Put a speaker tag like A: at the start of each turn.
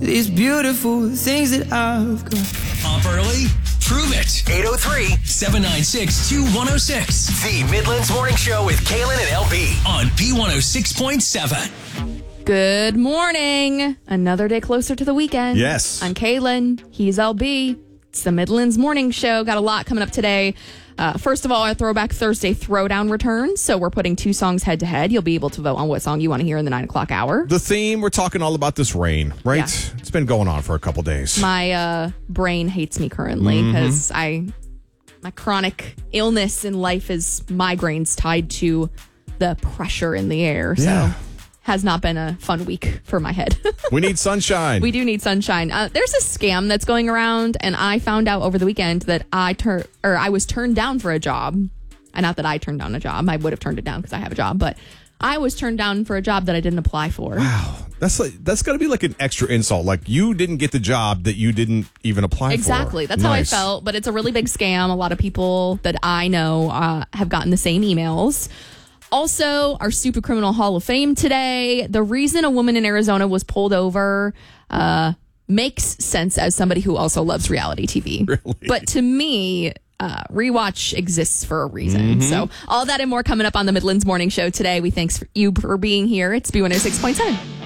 A: these beautiful things that I've got.
B: Up early? Prove it. 803-796-2106. The Midlands Morning Show with Kaylin and LB on B106.7.
C: Good morning. Another day closer to the weekend.
D: Yes.
C: I'm Kaylin. He's LB. It's the Midlands Morning Show. Got a lot coming up today. First of all, our Throwback Thursday Throwdown returns. So we're putting two songs head to head. You'll be able to vote on what song you want to hear in the 9 o'clock hour.
D: The theme, we're talking all about this rain, right?
C: Yeah.
D: It's been going on for a couple days.
C: My brain hates me currently because my chronic illness in life is migraines tied to the pressure in the air.
D: Yeah.
C: So has not been a fun week for my head.
D: We need sunshine.
C: We do need sunshine. There's a scam that's going around, and I found out over the weekend that I was turned down for a job. And not that I turned down a job. I would have turned it down because I have a job, but I was turned down for a job that I didn't apply for.
D: Wow. That's got to be like an extra insult. Like you didn't get the job that you didn't even apply for.
C: Exactly. That's how I felt, but it's a really big scam. A lot of people that I know have gotten the same emails. Also, our Super Criminal Hall of Fame today. The reason a woman in Arizona was pulled over makes sense as somebody who also loves reality TV.
D: Really?
C: But to me, rewatch exists for a reason. So all that and more coming up on the Midlands Morning Show today. We thanks you for being here. It's B106.7.